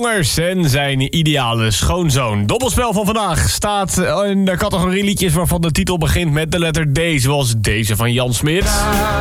Jongers en zijn ideale schoonzoon. Dobbelspel van vandaag staat in de categorie liedjes waarvan de titel begint met de letter D, zoals deze van Jan Smit.